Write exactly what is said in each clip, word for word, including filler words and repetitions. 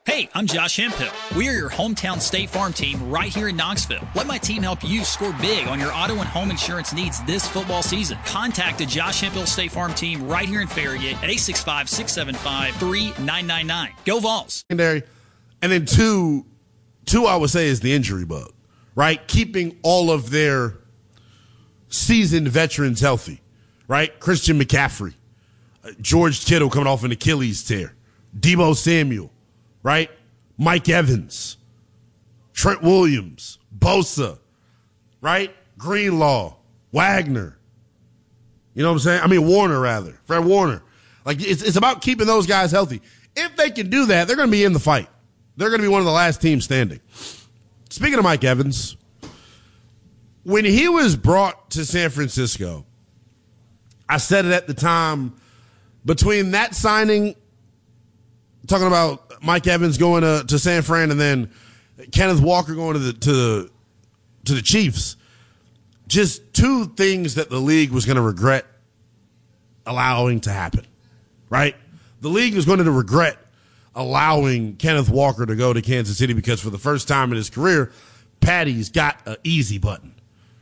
Hey, I'm Josh Hemphill. We are your hometown State Farm team right here in Knoxville. Let my team help you score big on your auto and home insurance needs this football season. Contact the Josh Hemphill State Farm team right here in Farragut at eight six five, six seven five, three nine nine nine. Go Vols. And then two, two I would say is the injury bug, right? Keeping all of their seasoned veterans healthy, right? Christian McCaffrey, uh, George Kittle coming off an Achilles tear, Deebo Samuel, right? Mike Evans, Trent Williams, Bosa, right? Greenlaw, Wagner. You know what I'm saying? I mean, Warner, rather. Fred Warner. Like, it's, it's about keeping those guys healthy. If they can do that, they're going to be in the fight. They're going to be one of the last teams standing. Speaking of Mike Evans, when he was brought to San Francisco, I said it at the time, between that signing, talking about Mike Evans going to, to San Fran and then Kenneth Walker going to the to the, to the Chiefs, just two things that the league was going to regret allowing to happen, right? The league was going to regret allowing Kenneth Walker to go to Kansas City because for the first time in his career, Patty's got an easy button.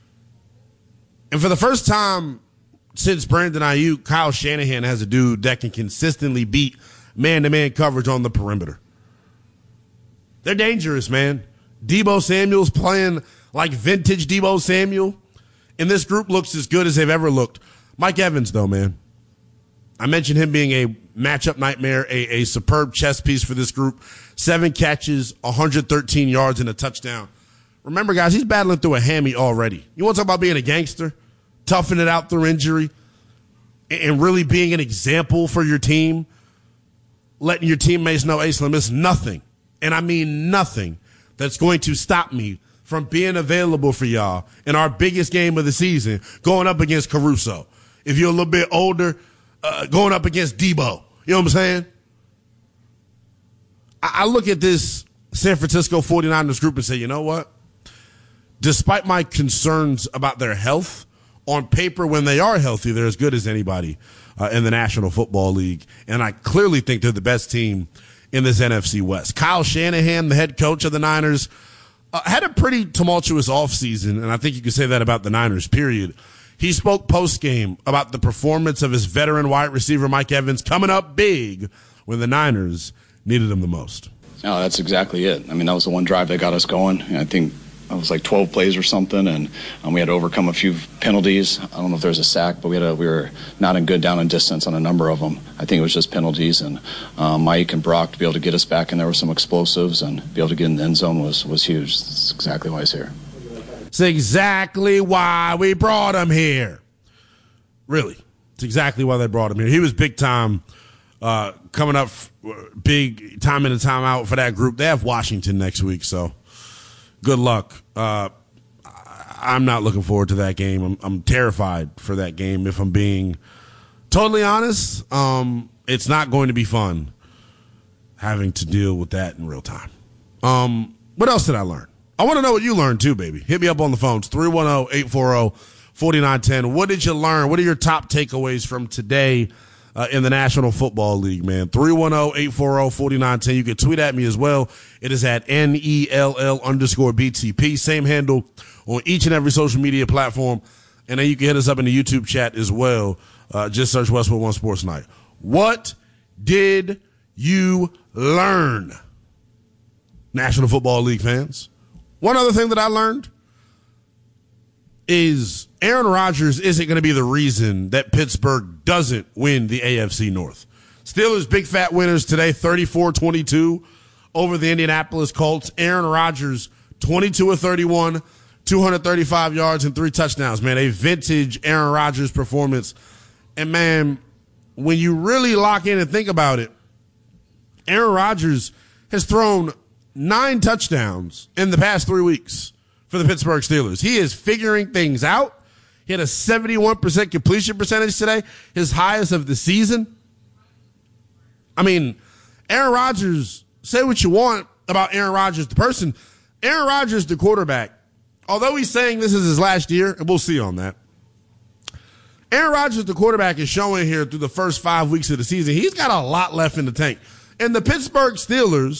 And for the first time since Brandon Ayuk, Kyle Shanahan has a dude that can consistently beat man-to-man coverage on the perimeter. They're dangerous, man. Deebo Samuel's playing like vintage Deebo Samuel, and this group looks as good as they've ever looked. Mike Evans, though, man. I mentioned him being a matchup nightmare, a, a superb chess piece for this group. Seven catches, one hundred thirteen yards, and a touchdown. Remember, guys, he's battling through a hammy already. You want to talk about being a gangster, toughing it out through injury, and really being an example for your team? Letting your teammates know, hey, Slim, it's nothing, and I mean nothing, that's going to stop me from being available for y'all in our biggest game of the season, going up against Caruso. If you're a little bit older, uh, going up against Deebo. You know what I'm saying? I, I look at this San Francisco forty-niners group and say, you know what? Despite my concerns about their health, on paper, when they are healthy, they're as good as anybody Uh, in the National Football League, and I clearly think they're the best team in this N F C West. Kyle Shanahan, the head coach of the Niners, uh, had a pretty tumultuous offseason, and I think you could say that about the Niners, period. He spoke post-game about the performance of his veteran wide receiver, Mike Evans, coming up big when the Niners needed him the most. No, that's exactly it. I mean, that was the one drive that got us going, and I think it was like twelve plays or something, and um, we had to overcome a few penalties. I don't know if there was a sack, but we had a, we were not in good down and distance on a number of them. I think it was just penalties, and um, Mike and Brock to be able to get us back in there with some explosives and be able to get in the end zone was, was huge. That's exactly why he's here. It's exactly why we brought him here. Really. It's exactly why they brought him here. He was big time, uh, coming up f- big time in and time out for that group. They have Washington next week, so good luck. Uh, I'm not looking forward to that game. I'm, I'm terrified for that game. If I'm being totally honest, um, it's not going to be fun having to deal with that in real time. Um, what else did I learn? I want to know what you learned too, baby. Hit me up on the phones, three one zero, eight four zero, four nine one zero. What did you learn? What are your top takeaways from today uh, in the National Football League, man? three one zero, eight four zero, four nine one zero. You can tweet at me as well. It is at N E L L underscore B T P. Same handle on each and every social media platform. And then you can hit us up in the YouTube chat as well. Uh, just search Westwood One Sports Night. What did you learn, National Football League fans? One other thing that I learned is Aaron Rodgers isn't going to be the reason that Pittsburgh doesn't win the A F C North. Steelers big fat winners today, thirty-four twenty-two over the Indianapolis Colts. Aaron Rodgers, twenty-two of thirty-one, two hundred thirty-five yards and three touchdowns, man. A vintage Aaron Rodgers performance. And, man, when you really lock in and think about it, Aaron Rodgers has thrown nine touchdowns in the past three weeks for the Pittsburgh Steelers. He is figuring things out. He had a seventy-one percent completion percentage today, his highest of the season. I mean, Aaron Rodgers, say what you want about Aaron Rodgers, the person. Aaron Rodgers, the quarterback, although he's saying this is his last year, and we'll see on that, Aaron Rodgers, the quarterback, is showing here through the first five weeks of the season, he's got a lot left in the tank. And the Pittsburgh Steelers